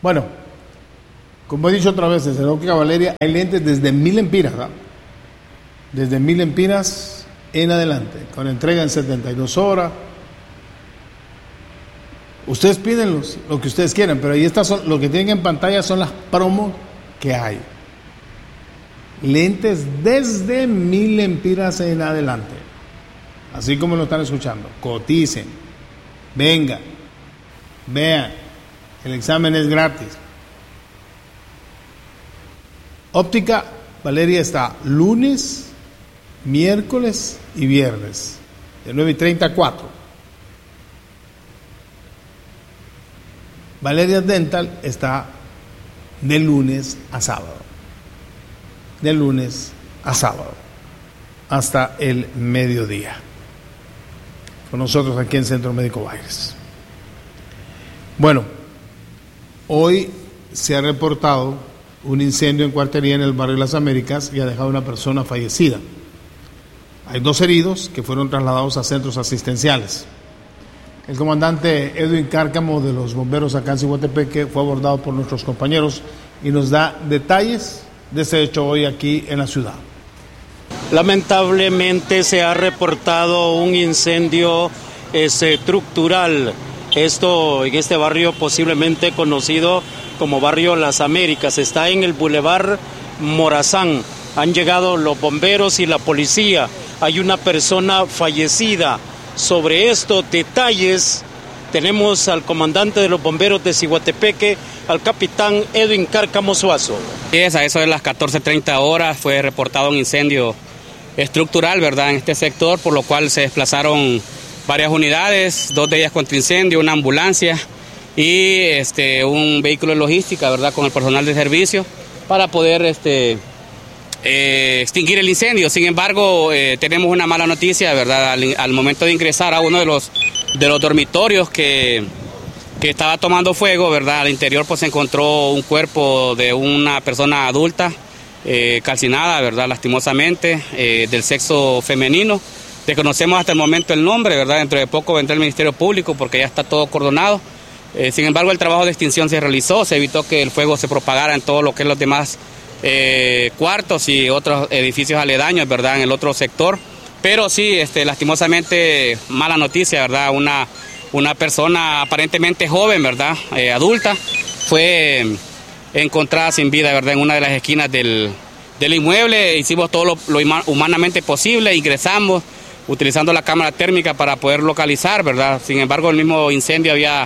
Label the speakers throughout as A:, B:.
A: Bueno, como he dicho otra vez, en Óptica Valeria hay lentes desde 1000 empiras, ¿verdad? Desde 1000 empiras en adelante, con entrega en 72 horas. Ustedes piden lo que ustedes quieran, pero ahí está, lo que tienen en pantalla son las promos que hay. Lentes desde 1000 empiras en adelante, así como lo están escuchando. Coticen, vengan, vean, el examen es gratis. Óptica Valeria está lunes, miércoles y viernes, de 9:30 a 4. Valeria Dental está de lunes a sábado. De lunes a sábado, hasta el mediodía. Con nosotros aquí en Centro Médico Baires. Bueno, hoy se ha reportado un incendio en cuartería en el barrio Las Américas y ha dejado una persona fallecida. Hay 2 heridos que fueron trasladados a centros asistenciales. El comandante Edwin Cárcamo de los bomberos acá en Ciguatepeque fue abordado por nuestros compañeros y nos da detalles de ese hecho hoy aquí en la ciudad.
B: Lamentablemente se ha reportado un incendio estructural, esto en este barrio posiblemente conocido como barrio Las Américas, está en el Boulevard Morazán. Han llegado los bomberos y la policía, hay una persona fallecida. Sobre estos detalles tenemos al comandante de los bomberos de Ciguatepeque, al capitán Edwin Cárcamo Suazo.
C: A eso de las 14:30 horas fue reportado un incendio estructural, ¿verdad?, en este sector, por lo cual se desplazaron varias unidades, 2 de ellas contra incendio, una ambulancia y un vehículo de logística, ¿verdad?, con el personal de servicio para poder extinguir el incendio. Sin embargo, tenemos una mala noticia, ¿verdad?, al momento de ingresar a uno de los dormitorios que estaba tomando fuego, ¿verdad?, al interior pues se encontró un cuerpo de una persona adulta calcinada, ¿verdad?, lastimosamente, del sexo femenino. Desconocemos hasta el momento el nombre, ¿verdad?, dentro de poco vendrá el Ministerio Público porque ya está todo acordonado. Sin embargo, el trabajo de extinción se realizó, se evitó que el fuego se propagara en todo lo que es los demás cuartos y otros edificios aledaños, ¿verdad?, en el otro sector. Pero sí, lastimosamente, mala noticia, ¿verdad?, una persona aparentemente joven, ¿verdad?, adulta, fue encontrada sin vida, ¿verdad?, en una de las esquinas del inmueble. Hicimos todo lo humanamente posible, ingresamos utilizando la cámara térmica para poder localizar, ¿verdad? Sin embargo, el mismo incendio había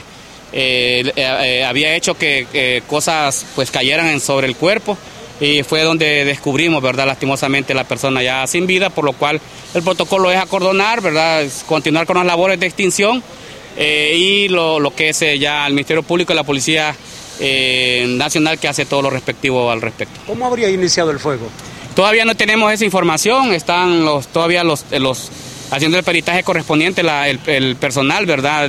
C: hecho que cosas pues cayeran sobre el cuerpo y fue donde descubrimos, ¿verdad?, lastimosamente la persona ya sin vida, por lo cual el protocolo es acordonar, ¿verdad?, es continuar con las labores de extinción y lo que es ya el Ministerio Público y la Policía Nacional que hace todo lo respectivo al respecto.
B: ¿Cómo habría iniciado el fuego?
C: Todavía no tenemos esa información, están todavía los haciendo el peritaje correspondiente, el personal, ¿verdad?,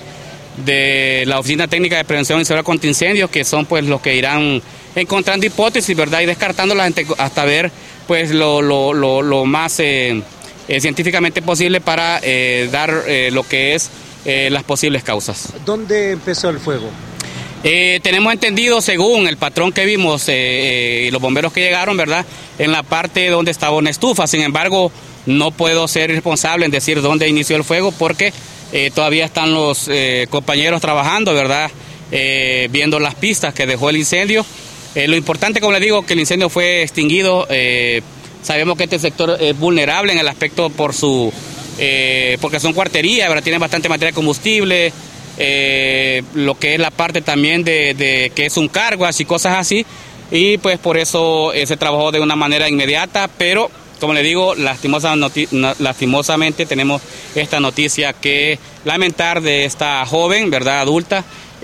C: de la Oficina Técnica de Prevención y Seguridad contra Incendios, que son pues los que irán encontrando hipótesis, ¿verdad?, y descartándolas hasta ver pues lo más científicamente posible para dar lo que es las posibles causas.
B: ¿Dónde empezó el fuego?
C: Tenemos entendido, según el patrón que vimos y los bomberos que llegaron, ¿verdad?, en la parte donde estaba una estufa. Sin embargo, no puedo ser responsable en decir dónde inició el fuego porque todavía están los compañeros trabajando, ¿verdad?, viendo las pistas que dejó el incendio. Lo importante, como les digo, que el incendio fue extinguido. Sabemos que este sector es vulnerable en el aspecto porque son cuarterías, ¿verdad?, tienen bastante materia de combustible, lo que es la parte también de que es un carguas y cosas así, y pues por eso se trabajó de una manera inmediata, pero como le digo, lastimosamente tenemos esta noticia que lamentar de esta joven, ¿verdad?, adulta,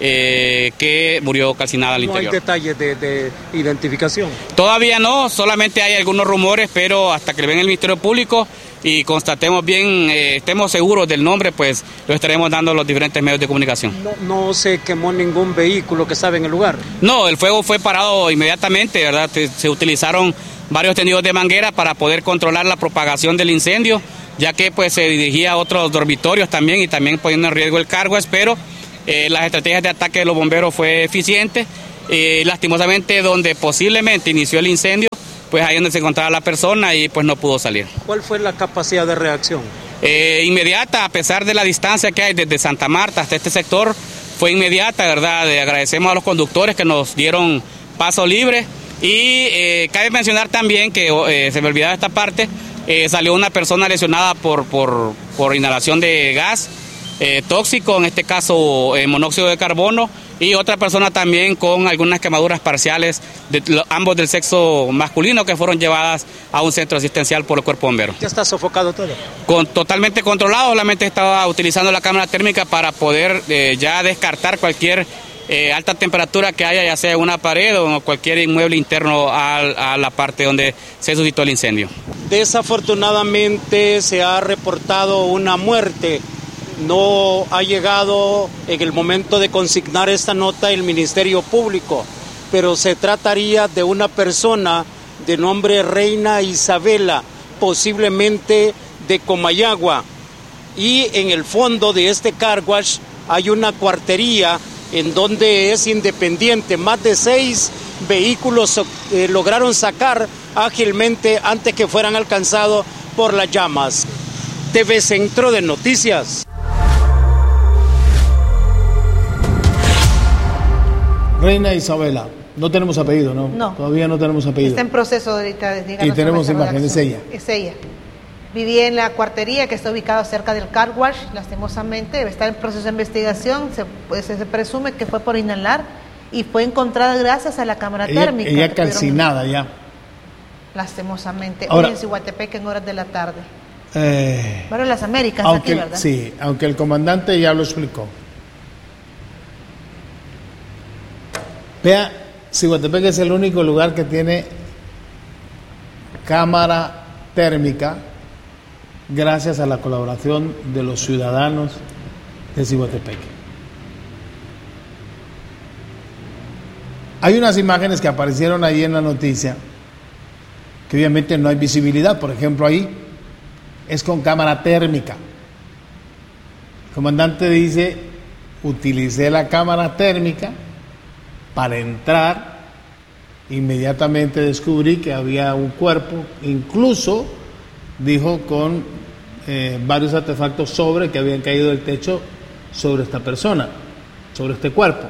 C: que murió calcinada al interior.
B: ¿No hay detalles de identificación?
C: Todavía no, solamente hay algunos rumores, pero hasta que le ven el Ministerio Público y constatemos bien, estemos seguros del nombre, pues lo estaremos dando a los diferentes medios de comunicación.
B: No se quemó ningún vehículo que estaba en el lugar.
C: No, el fuego fue parado inmediatamente, ¿verdad? Se utilizaron varios tendidos de manguera para poder controlar la propagación del incendio, ya que pues se dirigía a otros dormitorios también y también poniendo en riesgo el cargo, pero las estrategias de ataque de los bomberos fue eficiente lastimosamente donde posiblemente inició el incendio, pues ahí donde se encontraba la persona y pues no pudo salir.
B: ¿Cuál fue la capacidad de reacción?
C: Inmediata, a pesar de la distancia que hay desde Santa Marta hasta este sector, fue inmediata, ¿verdad? Agradecemos a los conductores que nos dieron paso libre y cabe mencionar también que se me olvidaba esta parte, salió una persona lesionada por inhalación de gas tóxico, en este caso monóxido de carbono, y otra persona también con algunas quemaduras parciales, ambos del sexo masculino, que fueron llevadas a un centro asistencial por el cuerpo bombero.
B: ¿Ya está sofocado todo?
C: Totalmente controlado, solamente estaba utilizando la cámara térmica para poder ya descartar cualquier alta temperatura que haya, ya sea en una pared o en cualquier inmueble interno a la parte donde se suscitó el incendio.
B: Desafortunadamente se ha reportado una muerte. No ha llegado en el momento de consignar esta nota el Ministerio Público, pero se trataría de una persona de nombre Reina Isabela, posiblemente de Comayagua. Y en el fondo de este car wash hay una cuartería en donde es independiente. Más de 6 vehículos lograron sacar ágilmente antes que fueran alcanzados por las llamas. TV Centro de Noticias.
A: Reina Isabela, no tenemos apellido, ¿no?
D: No.
A: Todavía no tenemos apellido.
D: Está en proceso ahorita de llegar.
A: Y tenemos imagen, es ella.
D: Es ella. Vivía en la cuartería que está ubicada cerca del car wash, lastimosamente, debe estar en proceso de investigación, se presume que fue por inhalar y fue encontrada gracias a la cámara térmica.
A: Ella calcinada ya.
D: Lastimosamente,
A: ahora,
D: hoy en Zihuatepec en horas de la tarde. Bueno, las Américas
A: aunque,
D: aquí, ¿verdad?
A: Sí, aunque el comandante ya lo explicó. Vea, Zihuatepec es el único lugar que tiene cámara térmica gracias a la colaboración de los ciudadanos de Zihuatepec. Hay unas imágenes que aparecieron ahí en la noticia que obviamente no hay visibilidad. Por ejemplo, ahí es con cámara térmica. El comandante dice, utilicé la cámara térmica para entrar, inmediatamente descubrí que había un cuerpo, incluso dijo con varios artefactos que habían caído del techo sobre esta persona, sobre este cuerpo.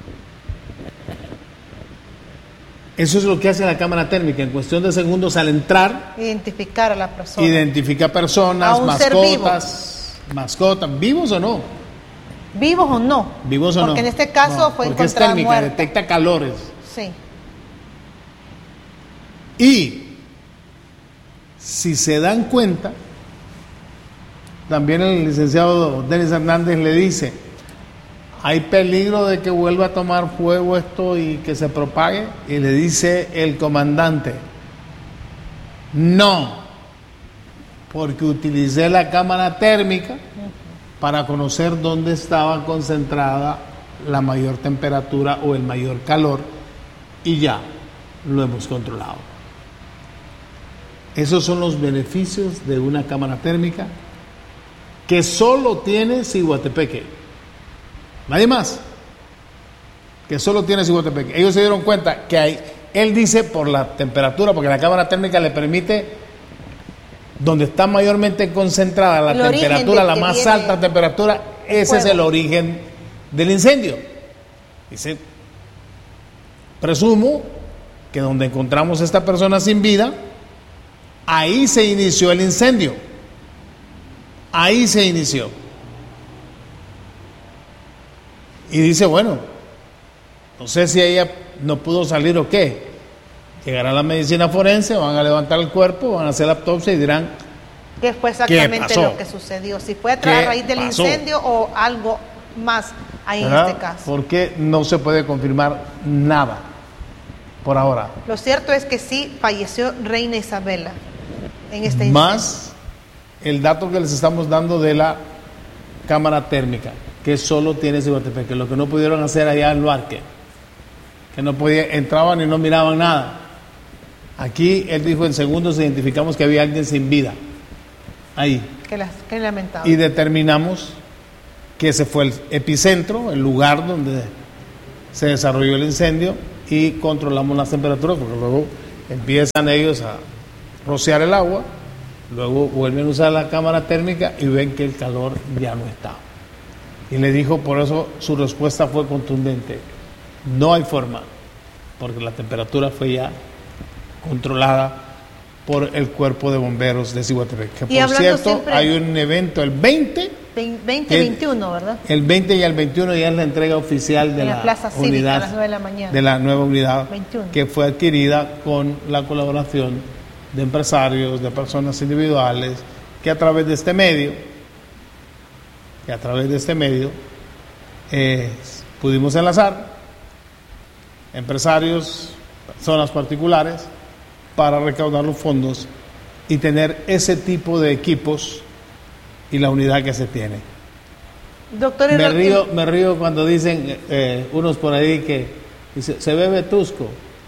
A: Eso es lo que hace la cámara térmica, en cuestión de segundos al entrar,
D: identificar a la persona.
A: Identifica personas, mascotas, vivos o no.
D: ¿Vivos o no?
A: ¿Vivos o no?
D: Porque en este caso fue
A: porque
D: encontrada
A: es térmica,
D: muerta.
A: detecta calores.
D: Sí.
A: Y si se dan cuenta, también el licenciado Denis Hernández le dice, hay peligro de que vuelva a tomar fuego esto y que se propague, y le dice el comandante, no, porque utilicé la cámara térmica para conocer dónde estaba concentrada la mayor temperatura o el mayor calor, y ya lo hemos controlado. Esos son los beneficios de una cámara térmica que solo tiene Zihuatepeque, nadie más, que solo tiene Zihuatepeque. Ellos se dieron cuenta que él dice por la temperatura, porque la cámara térmica le permite, donde está mayormente concentrada la temperatura, la más alta temperatura, ese es el origen del incendio. Dice, presumo que donde encontramos a esta persona sin vida, ahí se inició el incendio. Ahí se inició. Y dice, bueno, no sé si ella no pudo salir o qué. Llegará la medicina forense, van a levantar el cuerpo, van a hacer la autopsia y dirán
D: qué fue exactamente lo que sucedió, si fue a raíz del incendio o algo más ahí en este caso.
A: Porque no se puede confirmar nada por ahora.
D: Lo cierto es que sí falleció Reina Isabela en este incendio.
A: Más el dato que les estamos dando de la cámara térmica, que solo tiene Zihuatepec, que lo que no pudieron hacer allá en Luarque, que no entraban y no miraban nada. Aquí él dijo, en segundos identificamos que había alguien sin vida ahí.
D: Qué lamentable.
A: Y determinamos que ese fue el epicentro, el lugar donde se desarrolló el incendio y controlamos las temperaturas, porque luego empiezan ellos a rociar el agua, luego vuelven a usar la cámara térmica y ven que el calor ya no está. Y le dijo, por eso su respuesta fue contundente: no hay forma, porque la temperatura fue ya controlada por el Cuerpo de Bomberos de Ciguatepec. Que por cierto, hay un evento el
D: 21, ¿verdad?
A: El 20 y el 21 ya es la entrega oficial de la
D: Plaza Cívica,
A: unidad,
D: a las 9 de la mañana.
A: de la nueva unidad
D: 21.
A: Que fue adquirida con la colaboración de empresarios, de personas individuales, que a través de este medio, pudimos enlazar empresarios, personas particulares, para recaudar los fondos y tener ese tipo de equipos y la unidad que se tiene.
D: Doctor,
A: me río cuando dicen unos por ahí que dice, se ve vetusco.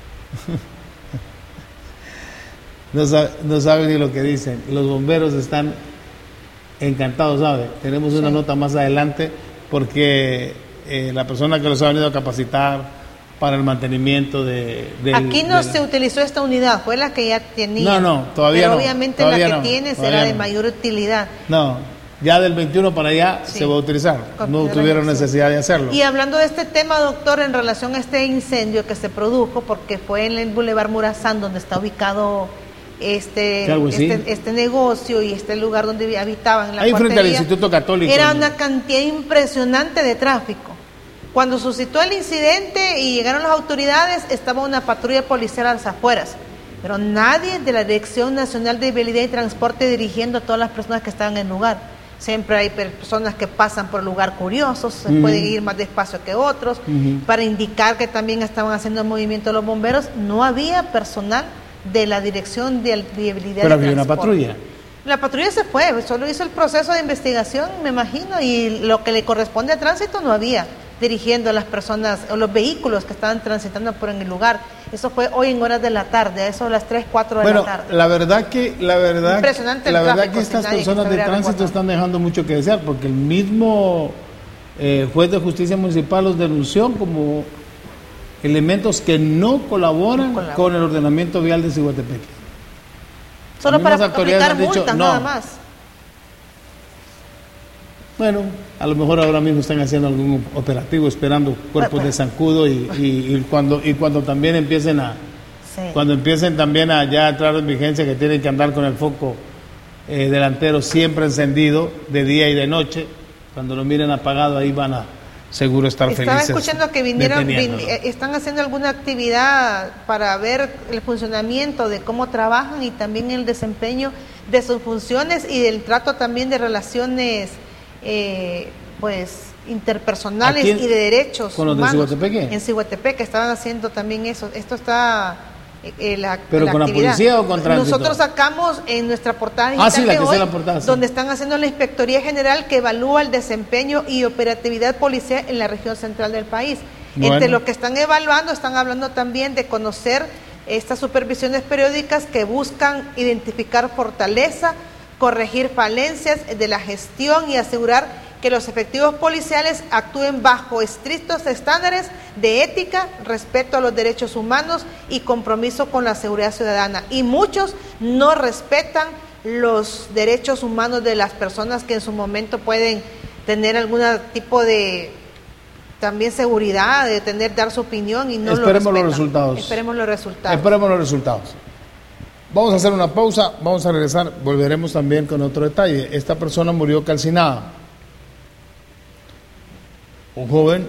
A: No saben ni lo que dicen. Los bomberos están encantados, ¿sabe? Tenemos una nota más adelante porque la persona que los ha venido a capacitar para el mantenimiento
D: Aquí no se utilizó esta unidad, fue la que ya tenía.
A: No, todavía no.
D: Pero obviamente la que tiene será de mayor utilidad.
A: No, ya del 21 para allá se va a utilizar. No tuvieron necesidad de hacerlo.
D: Y hablando de este tema, doctor, en relación a este incendio que se produjo, porque fue en el Boulevard Morazán, donde está ubicado este negocio y este lugar donde habitaban en la
A: ahí
D: cuartería,
A: frente al Instituto Católico.
D: Era una cantidad impresionante de tráfico. Cuando suscitó el incidente y llegaron las autoridades, estaba una patrulla policial a las afueras, pero nadie de la Dirección Nacional de Vialidad y Transporte dirigiendo a todas las personas que estaban en el lugar. Siempre hay personas que pasan por el lugar curiosos, se pueden ir más despacio que otros, para indicar que también estaban haciendo el movimiento los bomberos. No había personal de la Dirección de Vialidad y Transporte.
A: Pero había una patrulla.
D: La patrulla se fue, solo hizo el proceso de investigación, me imagino, y lo que le corresponde a tránsito no había, dirigiendo a las personas o los vehículos que estaban transitando por en el lugar. Eso fue hoy en horas de la tarde, a eso a las 3, 4 de la tarde.
A: La verdad que
D: impresionante
A: la verdad que estas personas de tránsito están dejando mucho que desear, porque el mismo juez de justicia municipal los denunció como elementos que no colaboran con el ordenamiento vial de Ciguatepec.
D: Solo para aplicar multas, nada más.
A: Bueno, a lo mejor ahora mismo están haciendo algún operativo esperando cuerpos de zancudo y cuando también empiecen también a ya entrar en vigencia, que tienen que andar con el foco delantero siempre encendido de día y de noche. Cuando lo miren apagado, ahí van a seguro estar felices.
D: Estaba escuchando que están haciendo alguna actividad para ver el funcionamiento de cómo trabajan y también el desempeño de sus funciones y del trato también de relaciones interpersonales y de derechos
A: con los
D: humanos.
A: de Ciguatepec.
D: En Ciguatepec estaban haciendo también eso. Esto está
A: pero
D: la
A: con
D: actividad.
A: ¿La policía o con tránsito?
D: Nosotros sacamos en nuestra portada digital de hoy, donde están haciendo la Inspectoría General que evalúa el desempeño y operatividad policial en la región central del país. Bueno. Entre lo que están evaluando, están hablando también de conocer estas supervisiones periódicas que buscan identificar fortaleza, corregir falencias de la gestión y asegurar que los efectivos policiales actúen bajo estrictos estándares de ética, respeto a los derechos humanos y compromiso con la seguridad ciudadana. Y muchos no respetan los derechos humanos de las personas que en su momento pueden tener algún tipo de también seguridad, de dar su opinión y no
A: Esperemos
D: lo respetan.
A: Los resultados.
D: Esperemos los resultados.
A: Esperemos los resultados. Vamos a hacer una pausa, vamos a regresar, volveremos también con otro detalle. Esta persona murió calcinada. Un joven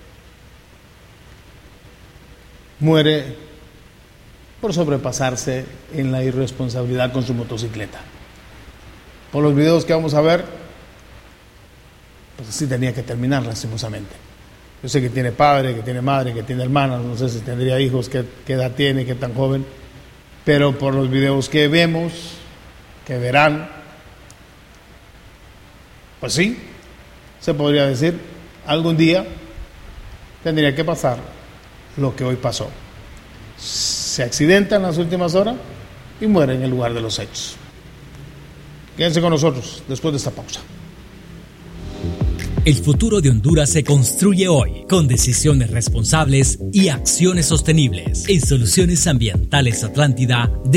A: muere por sobrepasarse en la irresponsabilidad con su motocicleta. Por los videos que vamos a ver, pues así tenía que terminar lastimosamente. Yo sé que tiene padre, que tiene madre, que tiene hermanas, no sé si tendría hijos, qué edad tiene, qué tan joven. Pero por los videos que vemos, que verán, pues sí, se podría decir, algún día tendría que pasar lo que hoy pasó. Se accidenta en las últimas horas y muere en el lugar de los hechos. Quédense con nosotros después de esta pausa.
E: El futuro de Honduras se construye hoy con decisiones responsables y acciones sostenibles. En Soluciones Ambientales Atlántida